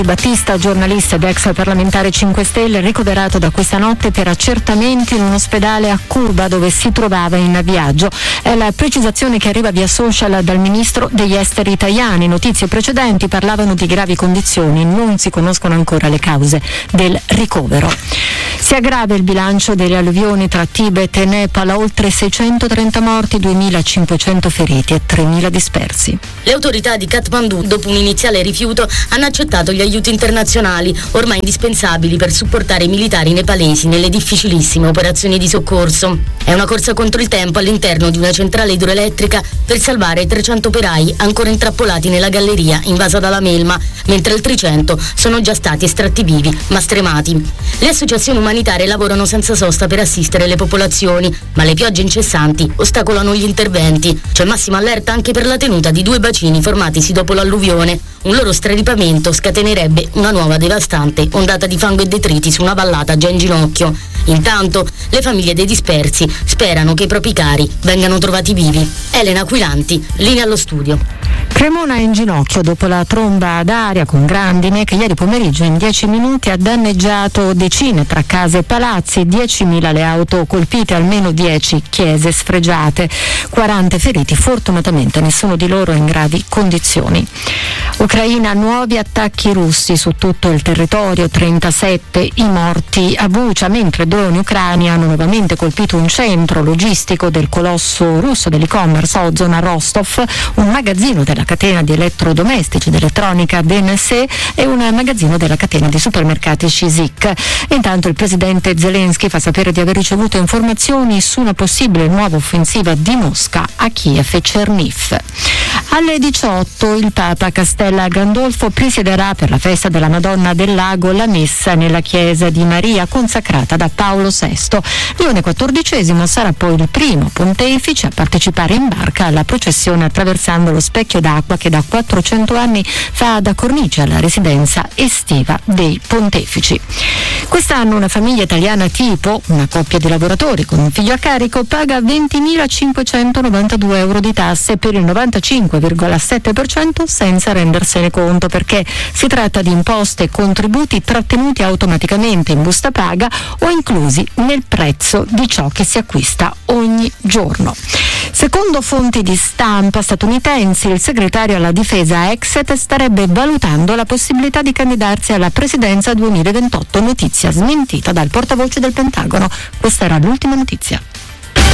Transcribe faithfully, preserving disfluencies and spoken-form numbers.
Battista, giornalista ed ex parlamentare cinque Stelle, ricoverato da questa notte per accertamenti in un ospedale a Cuba dove si trovava in viaggio. È la precisazione che arriva via social dal ministro degli esteri italiani. Notizie precedenti parlavano di gravi condizioni, non si conoscono ancora le cause del ricovero. Si aggrava il bilancio delle alluvioni tra Tibet e Nepal, oltre seicentotrenta morti, duemilacinquecento feriti e tremila dispersi. Le autorità di Kathmandu, dopo un iniziale rifiuto, hanno accettato gli aiuti internazionali, ormai indispensabili per supportare i militari nepalesi nelle difficilissime operazioni di soccorso. È una corsa contro il tempo all'interno di una centrale idroelettrica per salvare trecento operai ancora intrappolati nella galleria invasa dalla melma, mentre altri cento sono già stati estratti vivi ma stremati. Le associazioni umanitarie lavorano senza sosta per assistere le popolazioni, ma le piogge incessanti ostacolano gli interventi. C'è massima allerta anche per la tenuta di due bacini formatisi dopo l'alluvione. Un loro straripamento scatenerebbe una nuova devastante ondata di fango e detriti su una vallata già in ginocchio. Intanto le famiglie dei dispersi sperano che i propri cari vengano trovati vivi. Elena Quilanti, linea allo studio. Cremona è in ginocchio dopo la tromba d'aria con grandine che ieri pomeriggio in dieci minuti ha danneggiato decine tra case e palazzi, diecimila le auto colpite, almeno dieci chiese sfregiate, quaranta feriti, fortunatamente nessuno di loro in gravi condizioni. Ucraina, nuovi attacchi russi su tutto il territorio, trentasette i morti a Bucha, mentre droni ucraini hanno nuovamente colpito un centro logistico del colosso russo dell'e-commerce Ozon a Rostov, un magazzino della catena di elettrodomestici d'elettronica D N S e un magazzino della catena di supermercati Cizik. Intanto il presidente Zelensky fa sapere di aver ricevuto informazioni su una possibile nuova offensiva di Mosca a Kiev e Cherniv. Alle diciotto il Papa Castella Gandolfo presiederà per la festa della Madonna del Lago la messa nella chiesa di Maria consacrata da Paolo sesto. Leone quattordicesimo sarà poi il primo pontefice a partecipare in barca alla processione attraversando lo specchio d'acqua che da quattrocento anni fa da cornice alla residenza estiva dei pontefici. Quest'anno una famiglia italiana tipo, una coppia di lavoratori con un figlio a carico, paga ventimilacinquecentonovantadue euro di tasse per il novantacinque virgola sette per cento senza rendersene conto, perché si tratta di imposte e contributi trattenuti automaticamente in busta paga o inclusi nel prezzo di ciò che si acquista ogni giorno. Secondo fonti di stampa statunitensi, il segretario alla difesa Exet starebbe valutando la possibilità di candidarsi alla presidenza duemilaventotto, notizia smentita dal portavoce del Pentagono. Questa era l'ultima notizia.